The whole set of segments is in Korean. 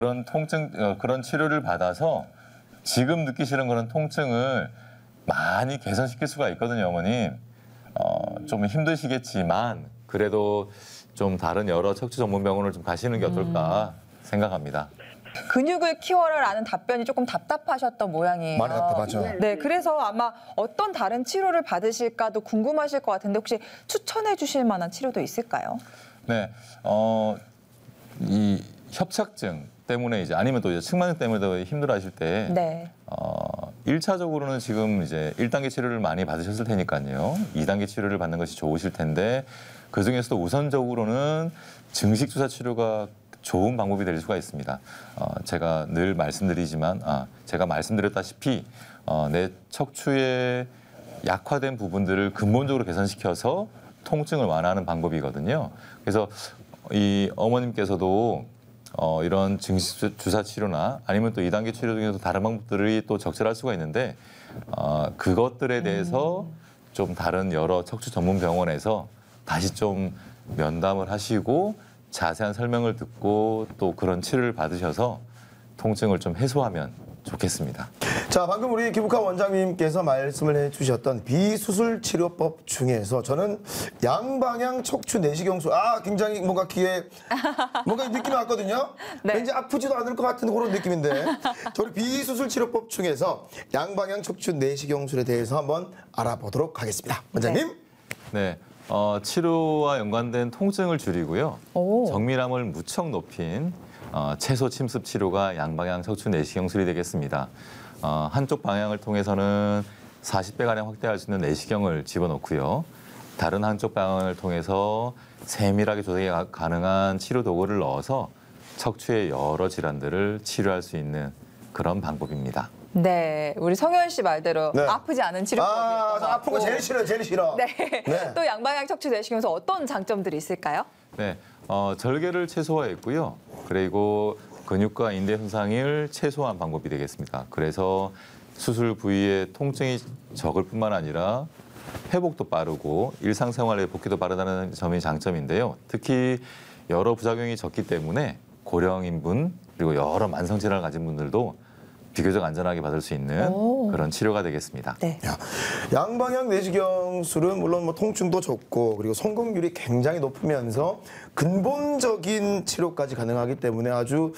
그런 통증, 그런 치료를 받아서 지금 느끼시는 그런 통증을 많이 개선시킬 수가 있거든요, 어머님. 좀 힘드시겠지만 그래도 좀 다른 여러 척추 전문 병원을 좀 가시는 게 어떨까 생각합니다. 근육을 키워라라는 답변이 조금 답답하셨던 모양이에요. 많이 답답하죠. 네, 그래서 아마 어떤 다른 치료를 받으실까도 궁금하실 것 같은데 혹시 추천해 주실 만한 치료도 있을까요? 네, 이 협착증 때문에 이제 아니면 또 이제 측만증 때문에 힘들어하실 때, 네. 1차적으로는 지금 이제 1단계 치료를 많이 받으셨을 테니까요. 2단계 치료를 받는 것이 좋으실 텐데 그 중에서도 우선적으로는 증식 주사 치료가 좋은 방법이 될 수가 있습니다. 제가 늘 말씀드리지만, 제가 말씀드렸다시피 내 척추의 약화된 부분들을 근본적으로 개선시켜서 통증을 완화하는 방법이거든요. 그래서 이 어머님께서도 이런 증식 주사 치료나 아니면 또 2단계 치료 중에서 다른 방법들이 또 적절할 수가 있는데 그것들에 대해서 좀 다른 여러 척추 전문 병원에서 다시 좀 면담을 하시고 자세한 설명을 듣고 또 그런 치료를 받으셔서 통증을 좀 해소하면 좋겠습니다. 자, 방금 우리 기북한 원장님께서 말씀을 해주셨던 비수술 치료법 중에서 저는 양방향 척추 내시경술, 굉장히 뭔가 귀에 뭔가 느낌이 왔거든요. 네. 왠지 아프지도 않을 것 같은 그런 느낌인데 저희 비수술 치료법 중에서 양방향 척추 내시경술에 대해서 한번 알아보도록 하겠습니다. 원장님. 네. 치료와 연관된 통증을 줄이고요. 정밀함을 무척 높인 채소 침습 치료가 양방향 척추 내시경술이 되겠습니다. 한쪽 방향을 통해서는 40배가량 확대할 수 있는 내시경을 집어넣고요. 다른 한쪽 방향을 통해서 세밀하게 조작이 가능한 치료 도구를 넣어서 척추의 여러 질환들을 치료할 수 있는 그런 방법입니다. 네, 우리 성현 씨 말대로 네. 아프지 않은 치료법이었던 것 아픈 거 같고. 제일 싫어요, 제일 싫어. 네. 네. 또 양방향 척추 내시경에서 어떤 장점들이 있을까요? 네, 절개를 최소화했고요. 그리고 근육과 인대 손상을 최소화한 방법이 되겠습니다. 그래서 수술 부위의 통증이 적을 뿐만 아니라 회복도 빠르고 일상생활에 복귀도 빠르다는 점이 장점인데요. 특히 여러 부작용이 적기 때문에 고령인분 그리고 여러 만성질환을 가진 분들도 비교적 안전하게 받을 수 있는 그런 치료가 되겠습니다. 네. 양방향 내시경술은 물론 뭐 통증도 적고 그리고 성공률이 굉장히 높으면서 근본적인 치료까지 가능하기 때문에 아주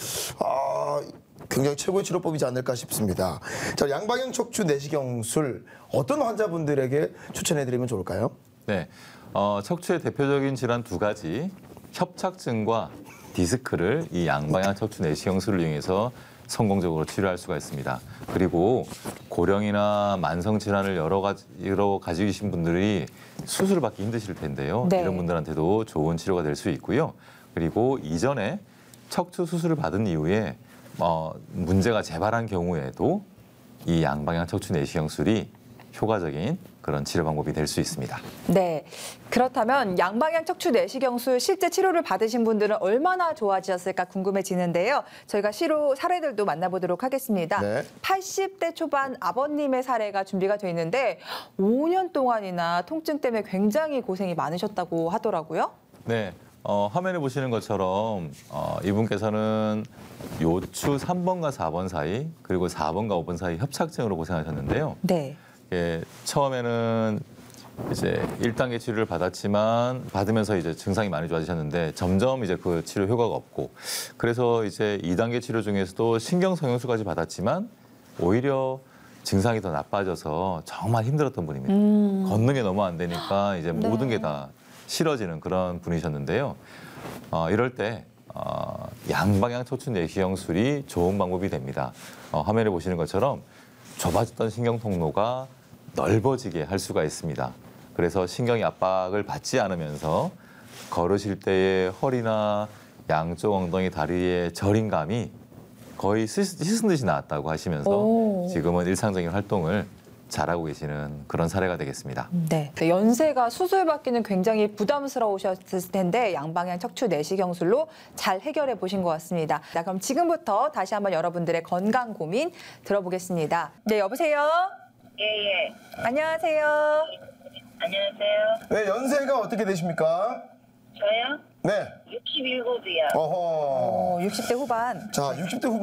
굉장히 최고의 치료법이지 않을까 싶습니다. 자, 양방향 척추 내시경술 어떤 환자분들에게 추천해드리면 좋을까요? 네, 척추의 대표적인 질환 두 가지, 협착증과 디스크를 이 양방향 척추 내시경술을 이용해서 성공적으로 치료할 수가 있습니다. 그리고 고령이나 만성 질환을 여러 가지로 가지고 계신 분들이 수술을 받기 힘드실 텐데요. 네. 이런 분들한테도 좋은 치료가 될 수 있고요. 그리고 이전에 척추 수술을 받은 이후에 문제가 재발한 경우에도 이 양방향 척추 내시경술이 효과적인 그런 치료 방법이 될 수 있습니다. 네. 그렇다면 양방향 척추 내시경술 실제 치료를 받으신 분들은 얼마나 좋아지셨을까 궁금해지는데요. 저희가 실후 사례들도 만나보도록 하겠습니다. 네. 80대 초반 아버님의 사례가 준비가 돼 있는데 5년 동안이나 통증 때문에 굉장히 고생이 많으셨다고 하더라고요. 네. 화면에 보시는 것처럼 이분께서는 요추 3번과 4번 사이 그리고 4번과 5번 사이 협착증으로 고생하셨는데요. 네. 처음에는 이제 1단계 치료를 받으면서 이제 증상이 많이 좋아지셨는데 점점 이제 그 치료 효과가 없고 그래서 이제 2단계 치료 중에서도 신경성형술까지 받았지만 오히려 증상이 더 나빠져서 정말 힘들었던 분입니다. 걷는 게 너무 안 되니까 이제 모든 게 다 싫어지는 그런 분이셨는데요. 이럴 때 양방향 척추 내시경술이 좋은 방법이 됩니다. 화면에 보시는 것처럼 좁아졌던 신경 통로가 넓어지게 할 수가 있습니다. 그래서 신경이 압박을 받지 않으면서 걸으실 때의 허리나 양쪽 엉덩이, 다리의 저림감이 거의 씻은 듯이 나았다고 하시면서 지금은 일상적인 활동을 잘하고 계시는 그런 사례가 되겠습니다. 네. 연세가 수술받기는 굉장히 부담스러우셨을 텐데 양방향 척추 내시경술로 잘 해결해 보신 것 같습니다. 자, 그럼 지금부터 다시 한번 여러분들의 건강 고민 들어보겠습니다. 네, 여보세요? 예. 안녕하세요. 안녕하세요. 네, 연세가 어떻게 되십니까? 저요? 네. 67이요. 어허. 60대 후반. 자, 60대 후반.